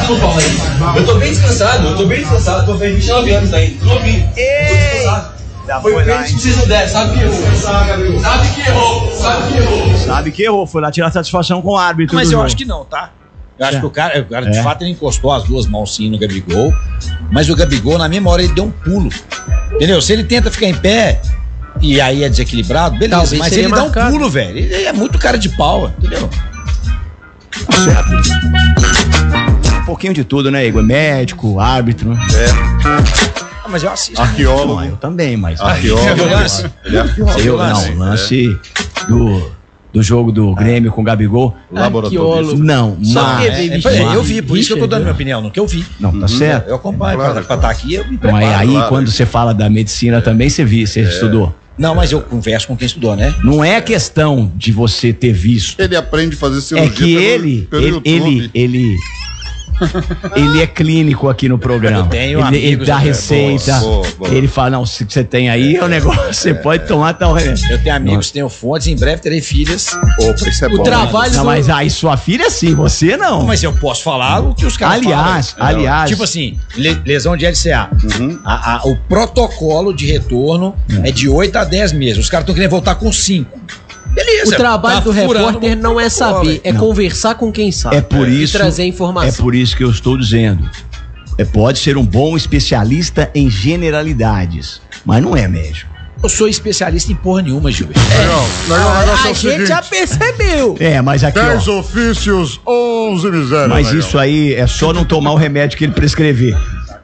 desculpa, mas eu tô bem descansado, tô fazendo 29 anos ainda. Tô descansado. Foi pênalti que vocês não deram, sabe que errou. Sabe que errou, foi lá tirar satisfação com o árbitro. Mas eu acho que não, tá? Eu acho que o cara de fato, ele encostou as duas mãos sim no Gabigol, mas o Gabigol, na mesma hora, ele deu um pulo. Entendeu? Se ele tenta ficar em pé e aí é desequilibrado, beleza, talvez, mas ele marcado. Dá um pulo, velho. Ele é muito cara de pau, entendeu? Certo. Um pouquinho de tudo, né, Igor? Médico, árbitro. Mas eu assisto. Arqueólogo. Eu também, mas... Arqueólogo. Ele é arqueólogo. Não, lance do jogo do Grêmio com o Gabigol. Laboratório. Não, mas... eu vi, por isso que eu tô dando minha opinião, no que eu vi. Não, tá certo. Eu acompanho, pra estar aqui, eu me preparo. Aí, quando você fala da medicina também, você estudou. Não, mas eu converso com quem estudou, né? Não é questão de você ter visto. Ele aprende a fazer cirurgia pelo ele é clínico aqui no programa. Ele dá receita. Boa. Ele fala, não, se você tem aí é um negócio, você pode tomar tal remédio. Eu tenho amigos, tenho fontes, em breve terei filhas. Opa, isso é bom. Não, mas aí sua filha sim, você não. Mas eu posso falar o que os caras Aliás. Tipo assim, lesão de LCA. O protocolo de retorno é de 8 a 10 meses. Os caras estão querendo voltar com 5. Beleza, o trabalho do repórter não é saber, é conversar com quem sabe. E trazer informação. É por isso que eu estou dizendo. Pode ser um bom especialista em generalidades, mas não é médico. Eu sou especialista em porra nenhuma, Gil. A gente já percebeu. Mas aqui 10 ofícios, 11 misérias. Mas isso aí é só não tomar o remédio que ele prescrever.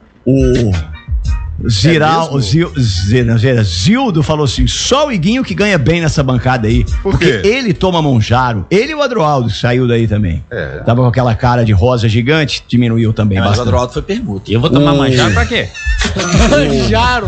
Zildo falou assim, só o Iguinho que ganha bem nessa bancada aí. Porque ele toma Monjaro. Ele e o Adroaldo saiu daí também. Tava com aquela cara de rosa gigante, diminuiu também bastante. Mas o Adroaldo foi permuta. E eu vou tomar Monjaro pra quê? Manjaro.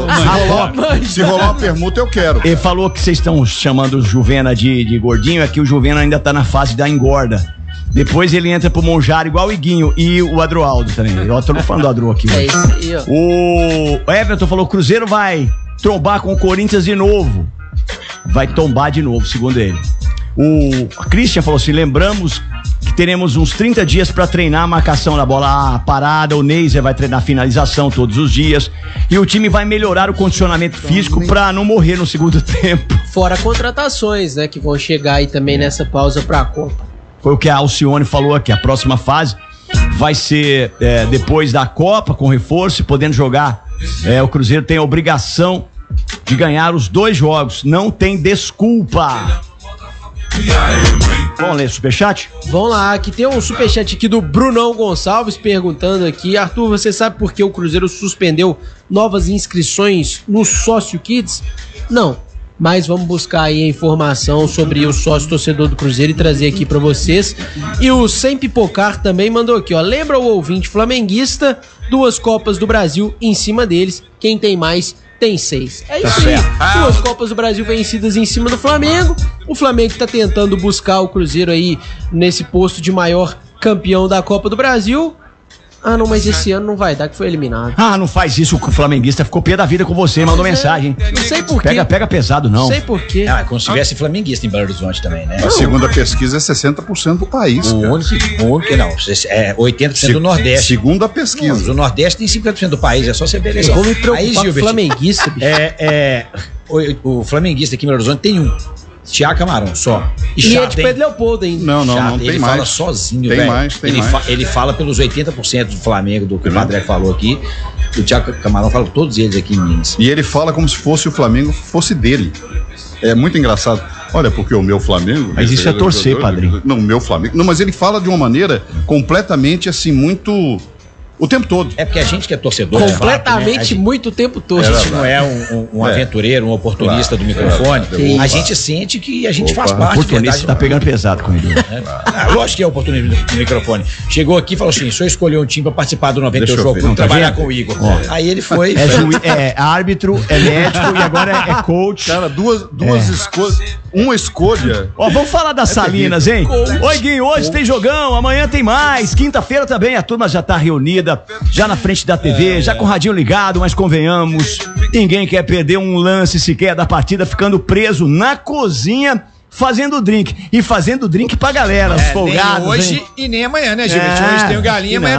Se rolar uma permuta, eu quero. Ele falou que vocês estão chamando o Juvena de gordinho, é que o Juvena ainda tá na fase da engorda. Depois ele entra pro Monjaro igual o Iguinho e o Adroaldo também. Eu tô falando do Adro aqui. É isso aí, ó. O Everton falou que o Cruzeiro vai trombar com o Corinthians de novo. Vai tombar de novo, segundo ele. O Christian falou assim, lembramos que teremos uns 30 dias pra treinar a marcação da bola parada. O Neiser vai treinar a finalização todos os dias. E o time vai melhorar o condicionamento físico pra não morrer no segundo tempo. Fora contratações, né, que vão chegar aí também nessa pausa pra Copa. Foi o que a Alcione falou aqui. A próxima fase vai ser depois da Copa, com reforço, podendo jogar. O Cruzeiro tem a obrigação de ganhar os 2 jogos. Não tem desculpa. Vamos ler o superchat? Vamos lá, aqui tem um superchat aqui do Brunão Gonçalves perguntando aqui: Arthur, você sabe por que o Cruzeiro suspendeu novas inscrições no Sócio Kids? Não. Mas vamos buscar aí a informação sobre o sócio torcedor do Cruzeiro e trazer aqui pra vocês. E o Sem Pipocar também mandou aqui, ó. Lembra o ouvinte flamenguista, 2 Copas do Brasil em cima deles. Quem tem mais, tem 6. É isso aí. 2 Copas do Brasil vencidas em cima do Flamengo. O Flamengo tá tentando buscar o Cruzeiro aí nesse posto de maior campeão da Copa do Brasil. Não, mas esse ano não vai dar, que foi eliminado. Não faz isso, o flamenguista ficou pé da vida com você, mandou mensagem. Não sei por quê. Pega pesado, não. Não sei por quê. Como se tivesse flamenguista em Belo Horizonte também, né? A segunda pesquisa é 60% do país. O único, não, 80% do Nordeste. Segunda pesquisa. Não, o Nordeste tem 50% do país, é só você ver isso. Eu vou me preocupar com o flamenguista, bicho. O flamenguista aqui em Belo Horizonte tem um. Tiago Camarão, só. E é de Pedro Leopoldo ainda. Não tem mais. Ele fala sozinho, velho. Ele fala pelos 80% do Flamengo, do que o Padre falou aqui. O Tiago Camarão fala todos eles aqui em Minas. E ele fala como se fosse o Flamengo fosse dele. É muito engraçado. Olha, porque o meu Flamengo... Mas isso é torcer, padrinho. Não, o meu Flamengo... Não, mas ele fala de uma maneira completamente, assim, muito... O tempo todo. É porque a gente que é torcedor... Completamente, muito o tempo todo. A gente não é um aventureiro, um oportunista do microfone. A gente sente que a gente faz parte. O oportunista tá pegando pesado com ele. Lógico que é oportunista do microfone. Chegou aqui e falou assim, só escolheu um time pra participar do 90 Jogo, pra trabalhar com o Igor. Aí ele foi... É árbitro, é médico e agora é coach. Cara, duas escolhas... Uma escolha. Vamos falar das Salinas, hein? Oi, Gui, hoje tem jogão, amanhã tem mais. Quinta-feira também, a turma já tá reunida, já na frente da TV, já com o radinho ligado, mas convenhamos, ninguém quer perder um lance sequer da partida, ficando preso na cozinha, fazendo drink. E fazendo drink pra galera, os folgados. Nem hoje, hein? E nem amanhã, né, gente? Hoje tem o Galinha, amanhã